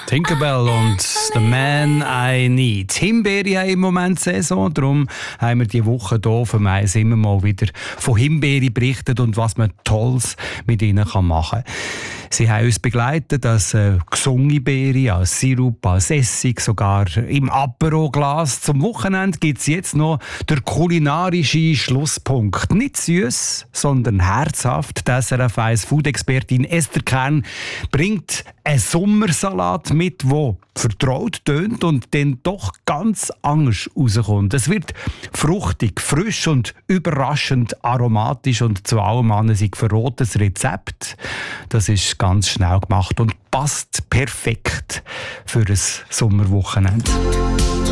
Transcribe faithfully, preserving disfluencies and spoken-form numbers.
Tinkerbell und The Man I Need. Himbeere haben im Moment Saison, darum haben wir diese Woche hier auf dem Eis immer mal wieder von Himbeere berichtet und was man Tolles mit ihnen machen kann. Sie haben uns begleitet als äh, gesungene Beere, als Sirup, als Essig, sogar im Apero-Glas. Zum Wochenende gibt es jetzt noch der kulinarische Schlusspunkt. Nicht süß, sondern herzhaft. Die S R F eins Food-Expertin Esther Kern bringt einen Sommersalat mit, der vertraut tönt und dann doch ganz anders rauskommt. Es wird fruchtig, frisch und überraschend aromatisch und zu allem an ein verrotes Rezept. Das ist ganz schnell gemacht und passt perfekt für ein Sommerwochenende.